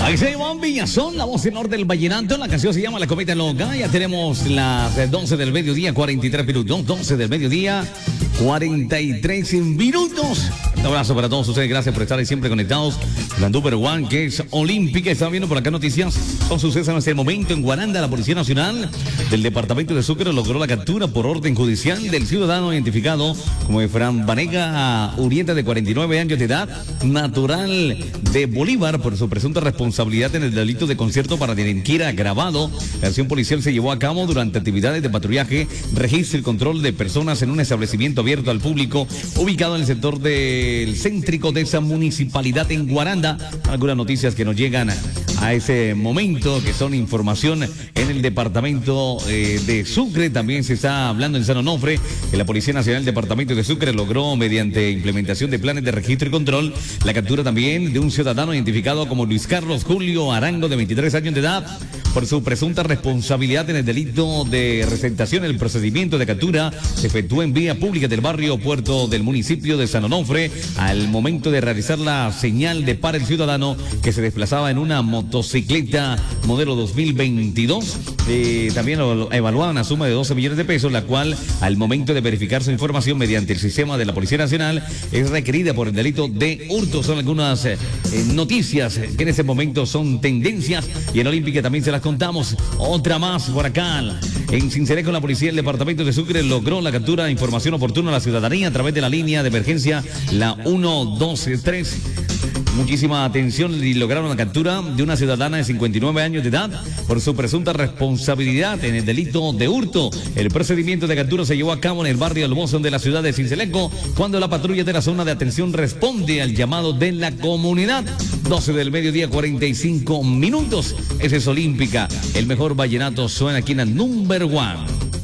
Ahí se Iván Villazón, la voz tenor del vallenato. La canción se llama La Cometa Loca. Ya tenemos las 12 del mediodía, 43 minutos. 12 del mediodía, 43 minutos. Un abrazo para todos ustedes. Gracias por estar ahí siempre conectados. La Number One, que es olímpica. Están viendo por acá noticias. Son sucesos en este momento en Guaranda. La Policía Nacional del Departamento de Sucre logró la captura por orden judicial del ciudadano identificado como Efraín Vanega Urieta, de 49 años de edad, natural de Bolívar, por su presunta responsabilidad en el delito de concierto para delinquir agravado. La acción policial se llevó a cabo durante actividades de patrullaje, registro y control de personas en un establecimiento abierto al público ubicado en el sector del céntrico de esa municipalidad en Guaranda. Algunas noticias que nos llegan a ese momento, que son información en el departamento de Sucre. También se está hablando en San Onofre que la Policía Nacional del Departamento de Sucre logró, mediante implementación de planes de registro y control, la captura también de un ciudadano identificado como Luis Carlos Julio Arango, de 23 años de edad, por su presunta responsabilidad en el delito de receptación. El procedimiento de captura se efectuó en vía pública del barrio Puerto del municipio de San Onofre al momento de realizar la señal de para el ciudadano, que se desplazaba en una motocicleta modelo 2022. También lo evaluaban a suma de 12 millones de pesos, la cual al momento de verificar su información mediante el sistema de la Policía Nacional es requerida por el delito de hurto. Son algunas noticias que en este momento son tendencias, y en Olímpica también se las contamos. Otra más por acá. En Cincelejo, la policía del departamento de Sucre logró la captura de información oportuna a la ciudadanía a través de la línea de emergencia, la 123. Muchísima atención, y lograron la captura de una ciudadana de 59 años de edad por su presunta responsabilidad en el delito de hurto. El procedimiento de captura se llevó a cabo en el barrio El Bosón de la ciudad de Cincelejo, cuando la patrulla de la zona de atención responde al llamado de la comunidad. 12 del mediodía, 45 minutos. Esa es Olímpica. El mejor vallenato suena aquí en la Number One.